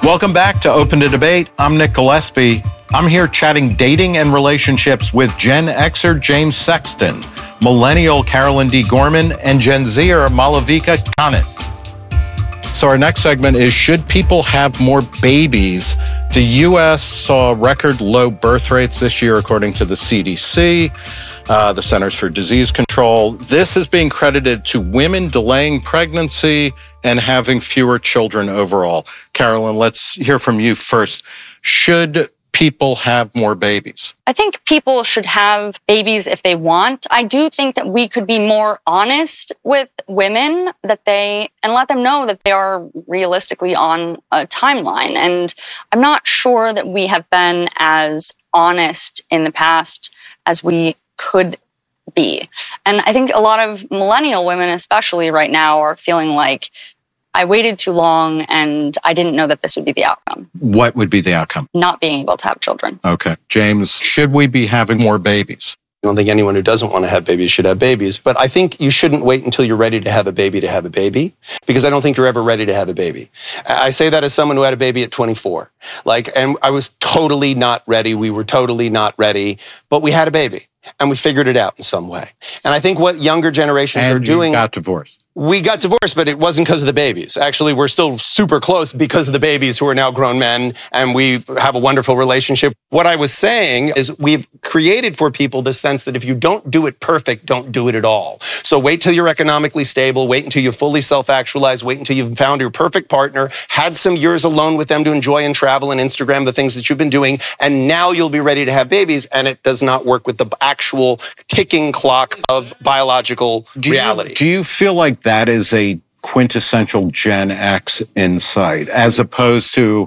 Welcome back to Open to Debate. I'm Nick Gillespie. I'm here chatting dating and relationships with Gen Xer James Sexton, Millennial Carolyn D. Gorman, and Gen Zer Malavika Kanit. So our next segment is, should people have more babies? The U.S. saw record low birth rates this year, according to the CDC, the Centers for Disease Control. This is being credited to women delaying pregnancy and having fewer children overall. Carolyn, let's hear from you first. Should people have more babies? I think people should have babies if they want. I do think that we could be more honest with women and let them know that they are realistically on a timeline. And I'm not sure that we have been as honest in the past as we could be. And I think a lot of millennial women, especially right now, are feeling like, I waited too long and I didn't know that this would be the outcome. What would be the outcome? Not being able to have children. Okay. James, should we be having more babies? I don't think anyone who doesn't want to have babies should have babies, but I think you shouldn't wait until you're ready to have a baby, because I don't think you're ever ready to have a baby. I say that as someone who had a baby at 24. And I was totally not ready. We were totally not ready, but we had a baby and we figured it out in some way. And I think what younger generations are doing. And you got divorced. We got divorced, but it wasn't because of the babies. Actually, we're still super close because of the babies, who are now grown men, and we have a wonderful relationship. What I was saying is, we've created for people the sense that if you don't do it perfect, don't do it at all. So wait till you're economically stable, wait until you fully self-actualize, wait until you've found your perfect partner, had some years alone with them to enjoy and travel and Instagram the things that you've been doing, and now you'll be ready to have babies. And it does not work with the actual ticking clock of biological reality. Do you feel like that is a quintessential Gen X insight, as opposed to,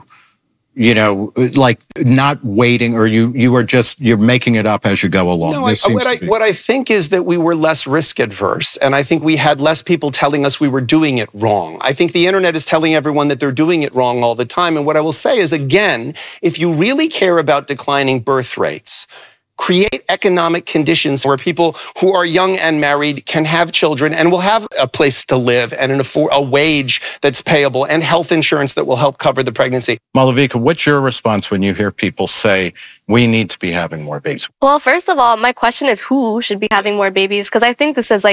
like not waiting, or you're making it up as you go along? No, what I think is that we were less risk adverse, and I think we had less people telling us we were doing it wrong. I think the internet is telling everyone that they're doing it wrong all the time. And what I will say is, again, if you really care about declining birth rates, create economic conditions where people who are young and married can have children and will have a place to live and a wage that's payable and health insurance that will help cover the pregnancy. Malavika, what's your response when you hear people say, we need to be having more babies? Well, first of all, my question is, who should be having more babies? Because I think this is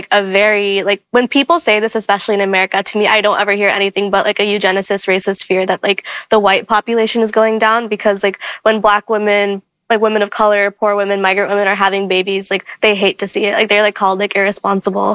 when people say this, especially in America, to me, I don't ever hear anything but like a eugenicist, racist fear that like the white population is going down, because like when Black women, like women of color, poor women, migrant women are having babies, like they hate to see it. Like they're like called like irresponsible.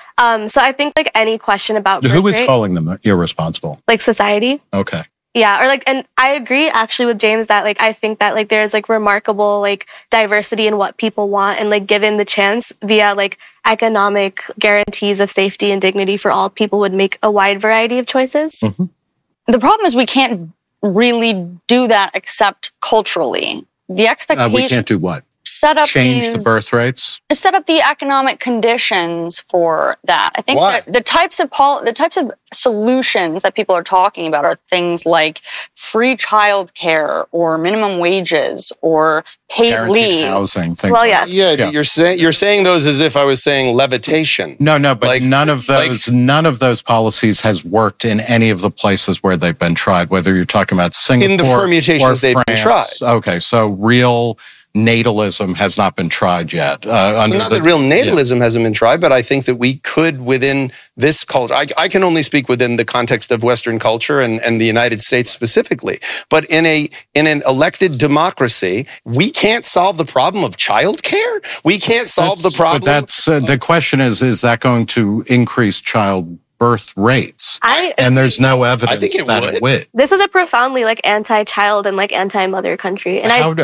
So I think like any question about who is calling them irresponsible? Like society. Okay. Yeah, or like, and I agree actually with James that like I think that like there's like remarkable like diversity in what people want, and like given the chance via like economic guarantees of safety and dignity for all, people would make a wide variety of choices. Mm-hmm. The problem is we can't really do that except culturally. The expectation. We can't do what? Change the birth rates? Set up the economic conditions for that. I think Why? that the types of solutions that people are talking about are things like free childcare or minimum wages or paid Guaranteed leave. Housing, things Well, like yes. that. Yeah, you're saying those as if I was saying levitation. No, but Like- none of those policies has worked in any of the places where they've been tried, whether you're talking about Singapore In the permutations or they've been France. tried. Okay, so real natalism has not been tried yet. Not that real natalism hasn't been tried, but I think that we could, within this culture, I can only speak within the context of Western culture and the United States specifically. But in an elected democracy, we can't solve the problem of childcare. We can't solve the problem. But that's the question is that going to increase child birth rates? And there's no evidence that it would. This is a profoundly like anti-child and like anti-mother country. And how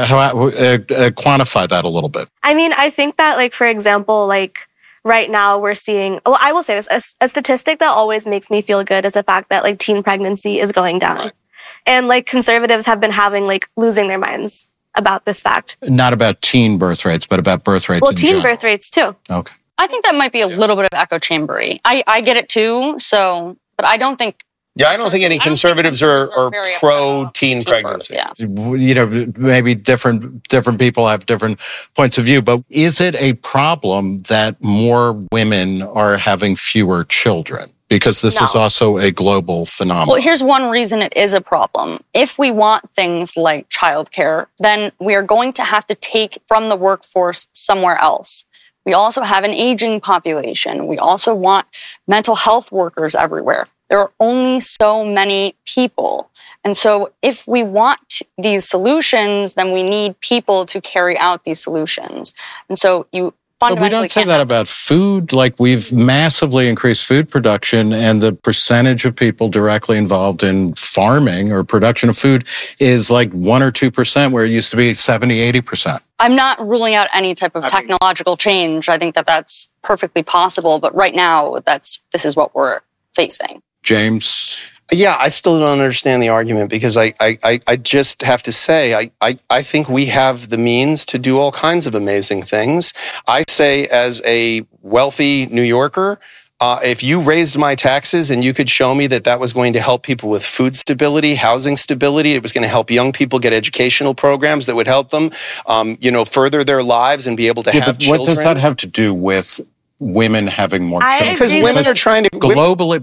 quantify that a little bit? I mean, I think that like, for example, like right now we're seeing, well, I will say this, a statistic that always makes me feel good is the fact that like teen pregnancy is going down. Right. And like conservatives have been having like losing their minds about this fact. Not about teen birth rates, but about birth rates in teen general. birth rates too. Okay. I think that might be a little bit of echo chambery. I get it too. So, but I don't think. Yeah, I don't think any conservatives are pro-teen pregnancy. Yeah. Maybe different people have different points of view, but is it a problem that more women are having fewer children? Because this is No. also a global phenomenon. Well, here's one reason it is a problem. If we want things like childcare, then we are going to have to take from the workforce somewhere else. We also have an aging population. We also want mental health workers everywhere. There are only so many people. And so if we want these solutions, then we need people to carry out these solutions. And so you But we don't say that about food. Like, we've massively increased food production, and the percentage of people directly involved in farming or production of food is like 1 or 2%, where it used to be 70, 80%. I'm not ruling out any type of technological change. I think that that's perfectly possible. But right now, this is what we're facing. James? Yeah, I still don't understand the argument, because I just have to say, I think we have the means to do all kinds of amazing things. I say, as a wealthy New Yorker, if you raised my taxes and you could show me that that was going to help people with food stability, housing stability, it was going to help young people get educational programs that would help them, further their lives and be able to have children. What does that have to do with women having more children? Because women are trying to globally,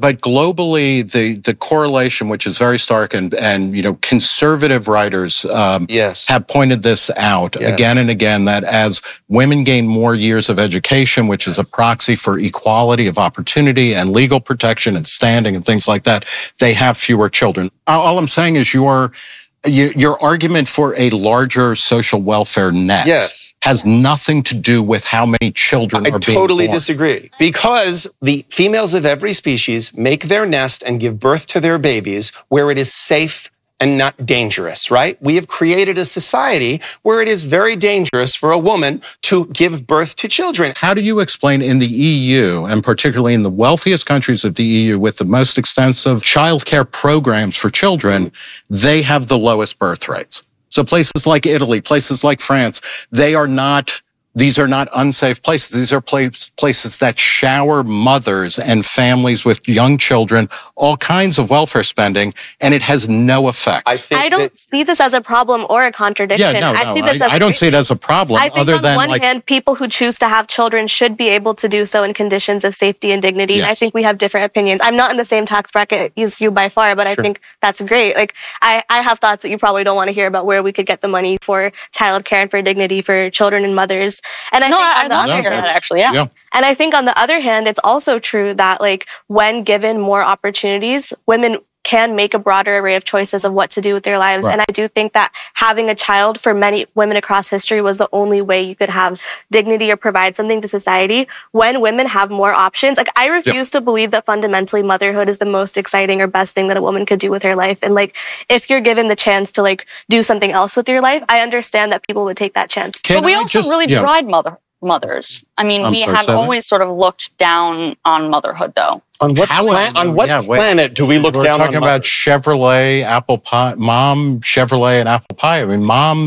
the correlation, which is very stark, and conservative writers have pointed this out again and again, that as women gain more years of education, which is a proxy for equality of opportunity and legal protection and standing and things like that, they have fewer children. All I'm saying is your argument for a larger social welfare net has nothing to do with how many children are being born. I totally disagree. Because the females of every species make their nest and give birth to their babies where it is safe and not dangerous, right? We have created a society where it is very dangerous for a woman to give birth to children. How do you explain in the EU, and particularly in the wealthiest countries of the EU with the most extensive childcare programs for children, they have the lowest birth rates? So places like Italy, places like France, these are not unsafe places. These are places that shower mothers and families with young children, all kinds of welfare spending, and it has no effect. I don't see this as a problem or a contradiction. I don't see it as a problem. I think on one hand, people who choose to have children should be able to do so in conditions of safety and dignity. Yes. I think we have different opinions. I'm not in the same tax bracket as you by far, but I think that's great. Like, I have thoughts that you probably don't want to hear about where we could get the money for childcare and for dignity for children and mothers. And I think I'd love to hear that, actually, yeah. And I think on the other hand, it's also true that, like, when given more opportunities, women can make a broader array of choices of what to do with their lives. Right. And I do think that having a child for many women across history was the only way you could have dignity or provide something to society. When women have more options, like, I refuse to believe that fundamentally motherhood is the most exciting or best thing that a woman could do with her life. And, like, if you're given the chance to, like, do something else with your life, I understand that people would take that chance. But we also really deride mothers. I mean, we have always sort of looked down on motherhood, though. On what planet do we look down on? We're talking about Chevrolet, apple pie, Chevrolet and apple pie. I mean,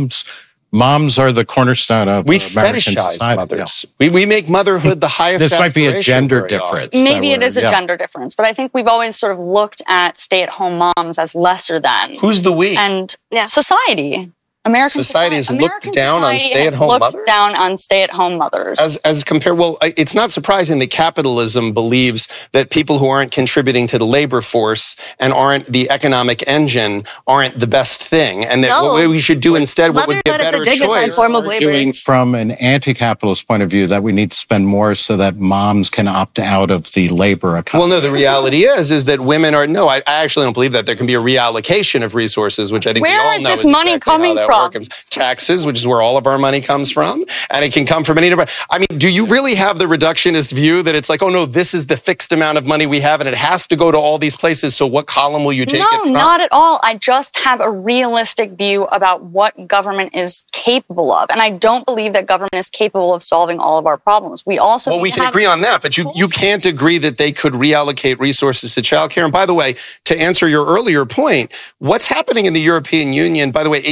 moms are the cornerstone of American fetishize society. mothers. We make motherhood the highest. This might be a aspiration gender very often. difference. Maybe it is a gender difference, but I think we've always sort of looked at stay-at-home moms as lesser than. Who's the we? And society. American society has looked down on stay-at-home mothers? Down on stay-at-home mothers. As compared, well, it's not surprising that capitalism believes that people who aren't contributing to the labor force and aren't the economic engine aren't the best thing, and that what we should do instead, what would be a better choice. Form of labor. Doing from an anti-capitalist point of view that we need to spend more so that moms can opt out of the labor economy. Well, no, the reality is that women are, I actually don't believe that. There can be a reallocation of resources, which I think we all know is this money coming from? Taxes, which is where all of our money comes from, and it can come from any different. I mean, do you really have the reductionist view that it's like, oh no, this is the fixed amount of money we have, and it has to go to all these places? So what column will you take it from? No, not at all. I just have a realistic view about what government is capable of, and I don't believe that government is capable of solving all of our problems. We also we can agree on that, but you can't agree that they could reallocate resources to childcare. And by the way, to answer your earlier point, what's happening in the European Union? By the way, it could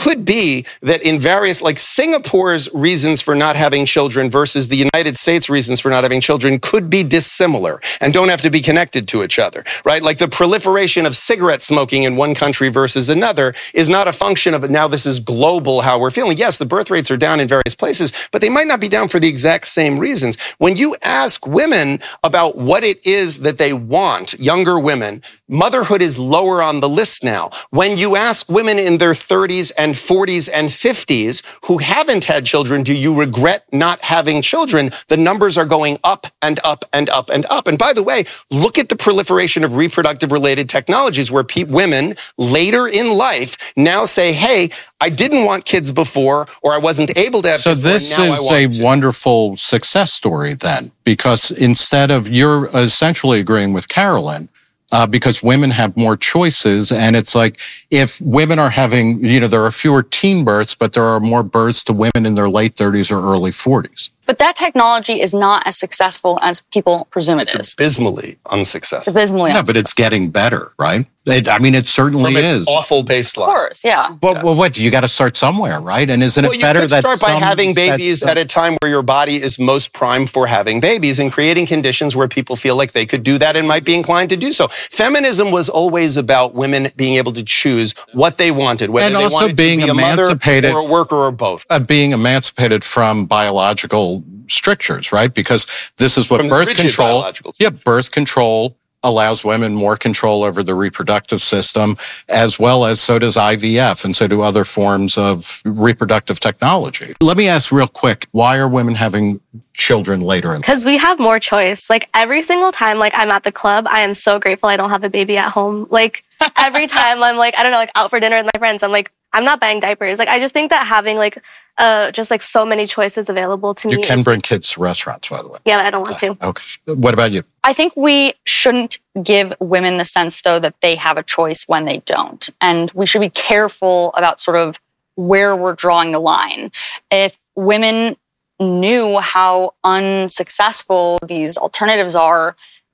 could be that in various, like Singapore's reasons for not having children versus the United States reasons for not having children could be dissimilar and don't have to be connected to each other, right? Like the proliferation of cigarette smoking in one country versus another is not a function of now this is global how we're feeling. Yes, the birth rates are down in various places, but they might not be down for the exact same reasons. When you ask women about what it is that they want, younger women, motherhood is lower on the list now. When you ask women in their 30s and 40s and 50s who haven't had children, do you regret not having children? The numbers are going up and up and up and up. And by the way, look at the proliferation of reproductive related technologies where women later in life now say, hey, I didn't want kids before, or I wasn't able to have so kids before, this now is I a want to. wonderful success story then, because instead of, you're essentially agreeing with Carolyn, because women have more choices. And it's like, if women are having, there are fewer teen births, but there are more births to women in their late 30s or early 40s. But that technology is not as successful as people presume it is. It's abysmally unsuccessful. Abysmally Yeah, but it's getting better, right? It certainly From its is. awful baseline. Of course, yeah. Well, what? You got to start somewhere, right? And isn't it better that you could start by having babies at a time where your body is most primed for having babies and creating conditions where people feel like they could do that and might be inclined to do so. Feminism was always about women being able to choose what they wanted, whether and they also wanted being to be a mother emancipated, or a worker or both. Being emancipated from biological strictures, right? Because this is what From the birth rigid control. biological Yeah, birth control allows women more control over the reproductive system, as well as so does IVF, and so do other forms of reproductive technology. Let me ask real quick, why are women having children later in life? Because we have more choice. Like every single time, like I'm at the club, I am so grateful I don't have a baby at home. Like every time I'm like, I don't know, like out for dinner with my friends, I'm like, I'm not buying diapers. Like I just think that having like just like so many choices available to me. You can bring kids to restaurants, by the way. Yeah, but I don't want to. Okay. What about you? I think we shouldn't give women the sense, though, that they have a choice when they don't. And we should be careful about sort of where we're drawing the line. If women knew how unsuccessful these alternatives are,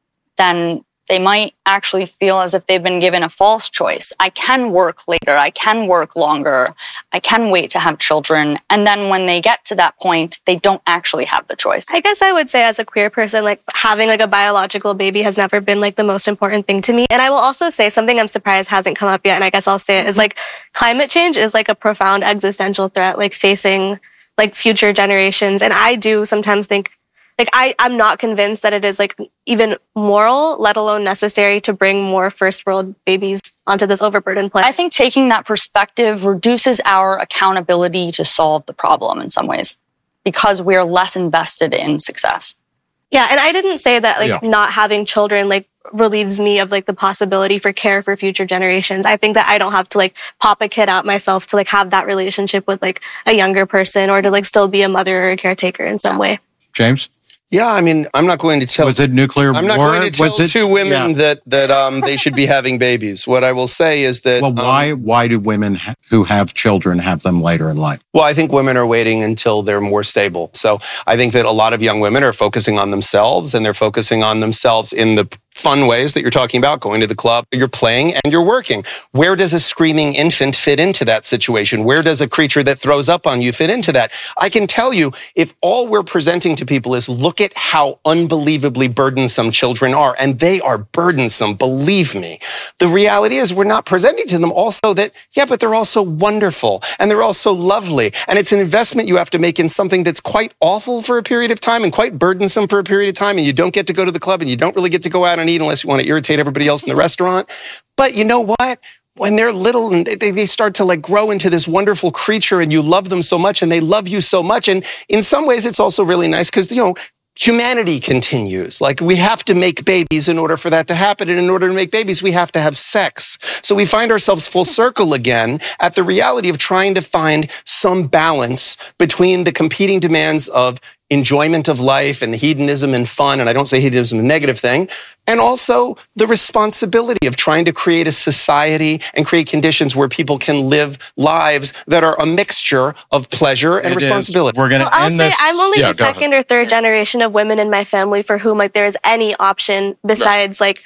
then they might actually feel as if they've been given a false choice. I can work later. I can work longer. I can wait to have children. And then when they get to that point, they don't actually have the choice. I guess I would say as a queer person, like having like a biological baby has never been like the most important thing to me. And I will also say something I'm surprised hasn't come up yet, and I guess I'll say it, is like climate change is like a profound existential threat, like facing like future generations. And I do sometimes think, like, I'm not convinced that it is like even moral, let alone necessary, to bring more first world babies onto this overburdened planet. I think taking that perspective reduces our accountability to solve the problem in some ways because we're less invested in success. Yeah, and I didn't say that like not having children like relieves me of like the possibility for care for future generations. I think that I don't have to like pop a kid out myself to like have that relationship with like a younger person or to like still be a mother or a caretaker in some way. James? Yeah, I mean, I'm not going to tell. Was it nuclear war? I'm not going to tell two women that they should be having babies. What I will say is that. Well, why do women who have children have them later in life? Well, I think women are waiting until they're more stable. So I think that a lot of young women are focusing on themselves, and they're focusing on themselves in the fun ways that you're talking about, going to the club, you're playing and you're working. Where does a screaming infant fit into that situation? Where does a creature that throws up on you fit into that? I can tell you, if all we're presenting to people is look at how unbelievably burdensome children are, and they are burdensome, believe me. The reality is we're not presenting to them also that, yeah, but they're also wonderful and they're also lovely. And it's an investment you have to make in something that's quite awful for a period of time and quite burdensome for a period of time, and you don't get to go to the club and you don't really get to go out and eat unless you want to irritate everybody else in the restaurant. But you know what? When they're little and they start to like grow into this wonderful creature and you love them so much and they love you so much. And in some ways it's also really nice because, humanity continues. Like we have to make babies in order for that to happen. And in order to make babies, we have to have sex. So we find ourselves full circle again at the reality of trying to find some balance between the competing demands of enjoyment of life and hedonism and fun, and I don't say hedonism is a negative thing, and also the responsibility of trying to create a society and create conditions where people can live lives that are a mixture of pleasure and responsibility. We're going to I'll end say this. I'm only the second or third generation of women in my family for whom like there is any option besides like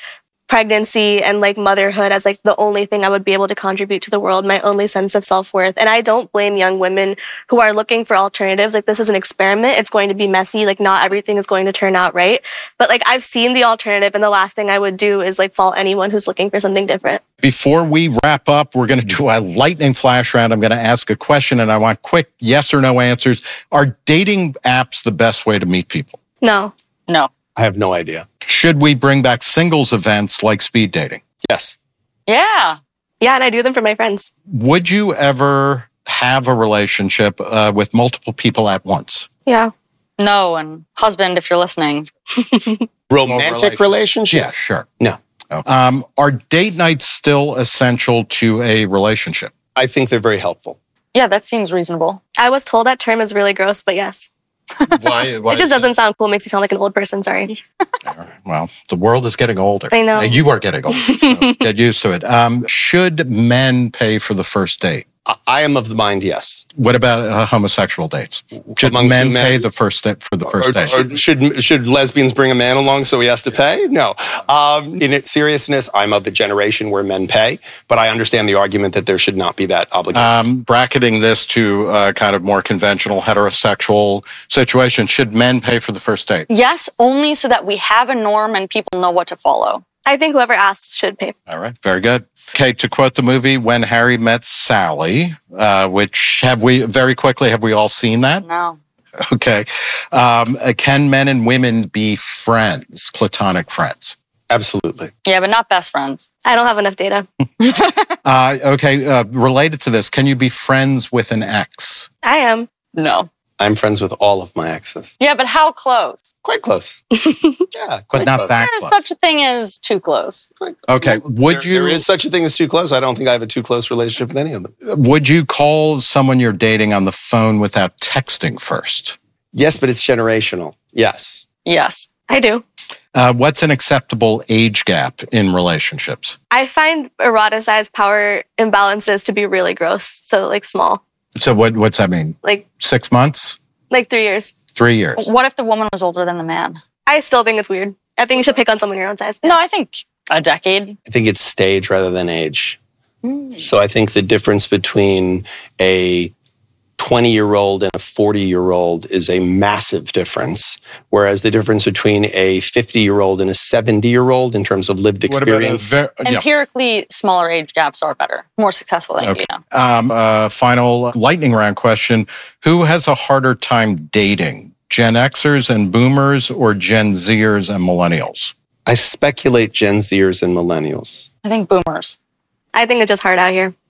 pregnancy and like motherhood as like the only thing I would be able to contribute to the world, my only sense of self-worth. And I don't blame young women who are looking for alternatives. Like, this is an experiment. It's going to be messy. Like, not everything is going to turn out right. But like, I've seen the alternative, and the last thing I would do is like fault anyone who's looking for something different. Before we wrap up, we're going to do a lightning flash round. I'm going to ask a question and I want quick yes or no answers. Are dating apps the best way to meet people? No. No. I have no idea. Should we bring back singles events like speed dating? Yes. Yeah. Yeah, and I do them for my friends. Would you ever have a relationship with multiple people at once? Yeah. No. And husband, if you're listening. Romantic relationship? Yeah, sure. No. Are date nights still essential to a relationship? I think they're very helpful. Yeah, that seems reasonable. I was told that term is really gross, but yes. Why It just doesn't sound cool. It makes you sound like an old person. Sorry. Well, the world is getting older. I know. You are getting older. So get used to it. Should men pay for the first date? I am of the mind, yes. What about homosexual dates? Should Among men two men? pay the first date for the first date? Or should lesbians bring a man along so he has to pay? No. In its seriousness, I'm of the generation where men pay, but I understand the argument that there should not be that obligation. Bracketing this to kind of more conventional heterosexual situation, should men pay for the first date? Yes, only so that we have a norm and people know what to follow. I think whoever asks should pay. All right, very good. Okay, to quote the movie When Harry Met Sally, which have we all seen that? No. Okay. Can men and women be friends, platonic friends? Absolutely. Yeah, but not best friends. I don't have enough data. Okay, related to this, can you be friends with an ex? I am. No. I'm friends with all of my exes. Yeah, but how close? Quite close. Yeah, quite But not close. that There's close. such a thing as too close. Okay, There is such a thing as too close. I don't think I have a too close relationship with any of them. Would you call someone you're dating on the phone without texting first? Yes, but it's generational. Yes. Yes. I do. What's an acceptable age gap in relationships? I find eroticized power imbalances to be really gross. So like small, So what's that mean? like 6 months? 3 years. 3 years? What if the woman was older than the man? I still think it's weird. I think you should pick on someone your own size. No, I think a decade. I think it's stage rather than age. So I think the difference between a 20-year-old and a 40-year-old is a massive difference, whereas the difference between a 50-year-old and a 70-year-old in terms of lived experience. Empirically, smaller age gaps are better, more successful than data. Final lightning round question. Who has a harder time dating? Gen Xers and Boomers or Gen Zers and Millennials? I speculate Gen Zers and Millennials. I think boomers. I think it's just hard out here.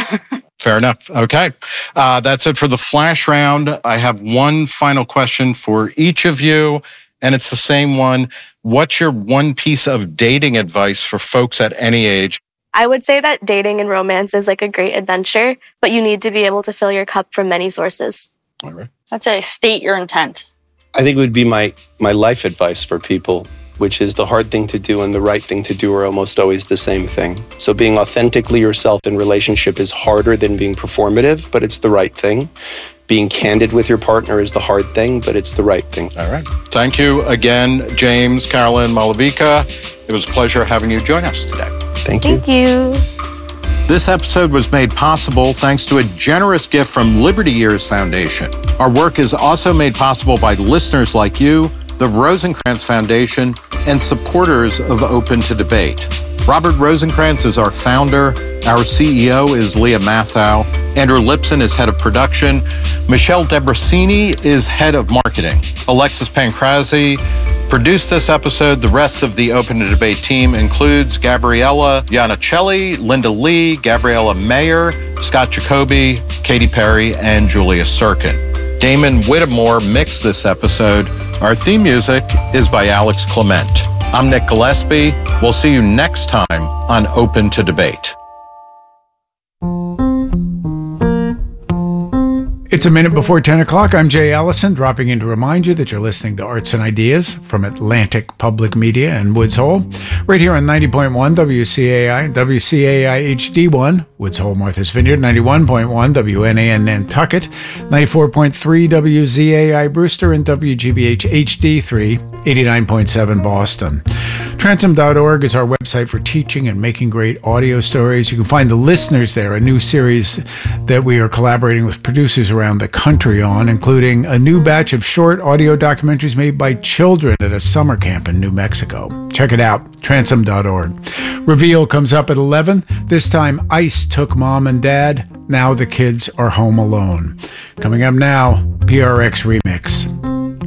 Fair enough. Okay. That's it for the flash round. I have one final question for each of you, and it's the same one. What's your one piece of dating advice for folks at any age? I would say that dating and romance is like a great adventure, but you need to be able to fill your cup from many sources. All right. I'd say state your intent. I think it would be my life advice for people, which is the hard thing to do and the right thing to do are almost always the same thing. So being authentically yourself in relationship is harder than being performative, but it's the right thing. Being candid with your partner is the hard thing, but it's the right thing. All right. Thank you again, James, Carolyn, Malavika. It was a pleasure having you join us today. Thank you. Thank you. This episode was made possible thanks to a generous gift from Liberty Years Foundation. Our work is also made possible by listeners like you, the Rosencrantz Foundation, and supporters of Open to Debate. Robert Rosencrantz is our founder. Our CEO is Leah Mathau. Andrew Lipson is head of production. Michelle Debrasini is head of marketing. Alexis Pancrazzi produced this episode. The rest of the Open to Debate team includes Gabriella Iannicelli, Linda Lee, Gabriella Mayer, Scott Jacoby, Katy Perry, and Julia Sirkin. Damon Whittemore mixed this episode. Our theme music is by Alex Clement. I'm Nick Gillespie. We'll see you next time on Open to Debate. It's a minute before 10 o'clock. I'm Jay Allison, dropping in to remind you that you're listening to Arts and Ideas from Atlantic Public Media in Woods Hole, right here on 90.1 WCAI, WCAI HD1, Woods Hole, Martha's Vineyard, 91.1 WNAN Nantucket, 94.3 WZAI Brewster, and WGBH HD3, 89.7 Boston. Transom.org is our website for teaching and making great audio stories. You can find The Listeners there, a new series that we are collaborating with producers around the country on, including a new batch of short audio documentaries made by children at a summer camp in New Mexico. Check it out, Transom.org. Reveal comes up at 11. This time, ICE took mom and dad. Now the kids are home alone. Coming up now, PRX Remix.